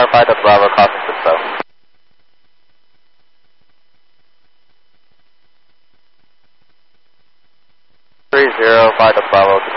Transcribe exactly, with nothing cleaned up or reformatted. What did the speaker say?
five Delta Bravo, crossing six oh. three zero five Delta Bravo.